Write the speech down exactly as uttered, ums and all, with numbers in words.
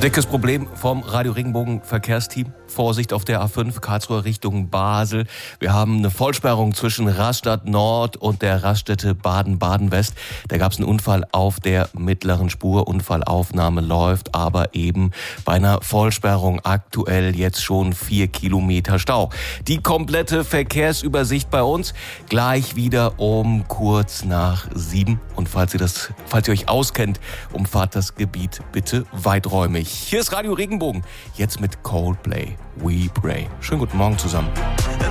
Dickes Problem vom Radio Regenbogen Verkehrsteam. Vorsicht auf der A fünf, Karlsruhe Richtung Basel. Wir haben eine Vollsperrung zwischen Rastatt Nord und der Raststätte Baden-Baden-West. Da gab es einen Unfall auf der mittleren Spur. Unfallaufnahme läuft, aber eben bei einer Vollsperrung aktuell jetzt schon vier Kilometer Stau. Die komplette Verkehrsübersicht bei uns gleich wieder um kurz nach sieben. Und falls ihr das, falls ihr euch auskennt, umfahrt das Gebiet bitte weiträumig. Hier ist Radio Regenbogen, jetzt mit Coldplay, We Pray. Schönen guten Morgen zusammen.